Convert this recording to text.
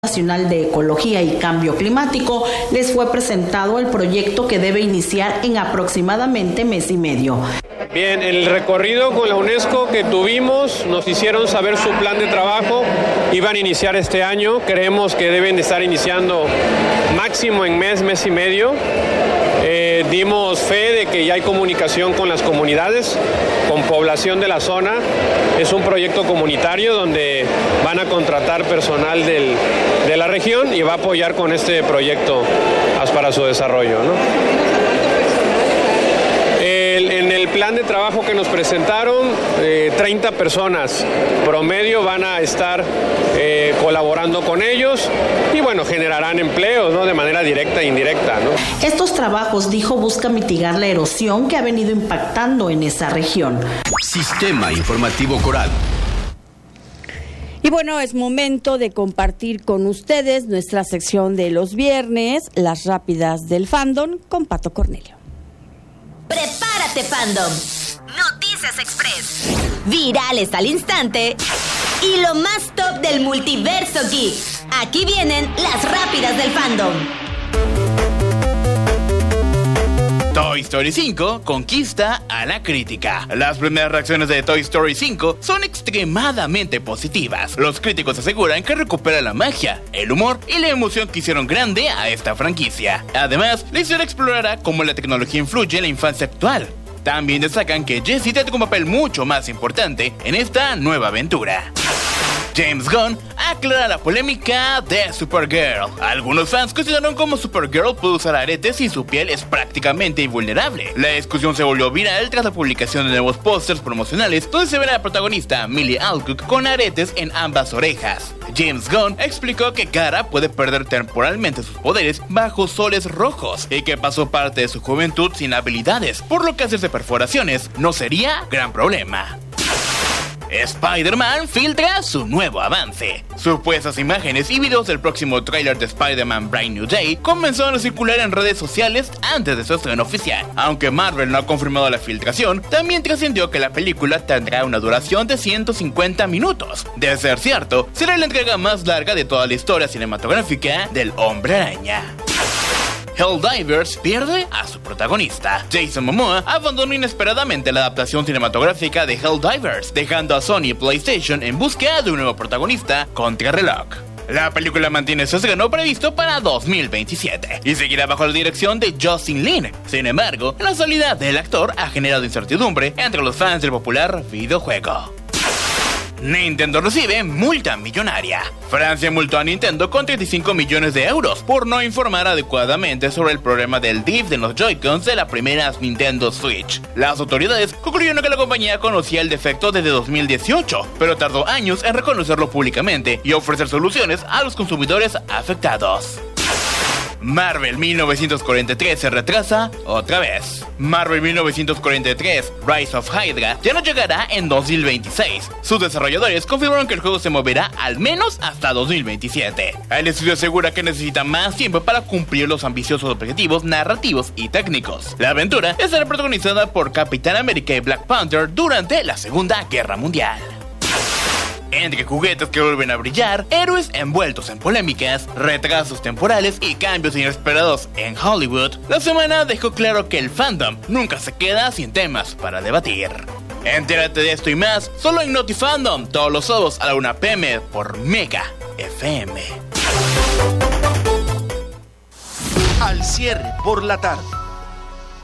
Nacional de Ecología y Cambio Climático, les fue presentado el proyecto que debe iniciar en aproximadamente mes y medio. Bien, el recorrido con la UNESCO que tuvimos, nos hicieron saber su plan de trabajo, iban a iniciar este año, creemos que deben de estar iniciando máximo en mes y medio. Dimos fe de que ya hay comunicación con las comunidades, con población de la zona. Es un proyecto comunitario donde van a contratar personal de la región y va a apoyar con este proyecto para su desarrollo, ¿no? En el plan de trabajo que nos presentaron, 30 personas promedio van a estar colaborando con ellos y bueno, generarán empleos, ¿no? De manera directa e indirecta, ¿no? Estos trabajos, dijo, buscan mitigar la erosión que ha venido impactando en esa región. Sistema Informativo Coral. Y bueno, es momento de compartir con ustedes nuestra sección de los viernes, las rápidas del fandom, con Pato Cornelio. ¡Prepárate, fandom! Noticias Express, virales al instante y lo más top del multiverso geek. Aquí vienen las rápidas del fandom. Toy Story 5 conquista a la crítica. Las primeras reacciones de Toy Story 5 son extremadamente positivas. Los críticos aseguran que recupera la magia, el humor y la emoción que hicieron grande a esta franquicia. Además, la historia explorará cómo la tecnología influye en la infancia actual. También destacan que Jessie tiene un papel mucho más importante en esta nueva aventura. James Gunn aclara la polémica de Supergirl. Algunos fans consideraron cómo Supergirl puede usar aretes y su piel es prácticamente invulnerable. La discusión se volvió viral tras la publicación de nuevos pósters promocionales donde se ve a la protagonista Millie Alcock con aretes en ambas orejas. James Gunn explicó que Kara puede perder temporalmente sus poderes bajo soles rojos y que pasó parte de su juventud sin habilidades, por lo que hacerse perforaciones no sería gran problema. Spider-Man filtra su nuevo avance. Supuestas imágenes y videos del próximo tráiler de Spider-Man Brand New Day comenzaron a circular en redes sociales antes de su estreno oficial. Aunque Marvel no ha confirmado la filtración, también trascendió que la película tendrá una duración de 150 minutos. De ser cierto, será la entrega más larga de toda la historia cinematográfica del Hombre Araña. Helldivers pierde a su protagonista. Jason Momoa abandonó inesperadamente la adaptación cinematográfica de Helldivers, dejando a Sony y PlayStation en búsqueda de un nuevo protagonista contrarreloj. La película mantiene su estreno previsto para 2027 y seguirá bajo la dirección de Justin Lin. Sin embargo, la salida del actor ha generado incertidumbre entre los fans del popular videojuego. Nintendo recibe multa millonaria. Francia multó a Nintendo con 35 millones de euros por no informar adecuadamente sobre el problema del DIF de los Joy-Cons de la primera Nintendo Switch. Las autoridades concluyeron que la compañía conocía el defecto desde 2018, pero tardó años en reconocerlo públicamente y ofrecer soluciones a los consumidores afectados. Marvel 1943 se retrasa otra vez. Marvel 1943 Rise of Hydra ya no llegará en 2026. Sus desarrolladores confirmaron que el juego se moverá al menos hasta 2027. El estudio asegura que necesita más tiempo para cumplir los ambiciosos objetivos narrativos y técnicos. La aventura estará protagonizada por Capitán América y Black Panther durante la Segunda Guerra Mundial. Entre juguetes que vuelven a brillar, héroes envueltos en polémicas, retrasos temporales y cambios inesperados en Hollywood, la semana dejó claro que el fandom nunca se queda sin temas para debatir. Entérate de esto y más solo en NotiFandom, todos los sábados a la 1 p.m. por Mega FM. Al cierre por la tarde.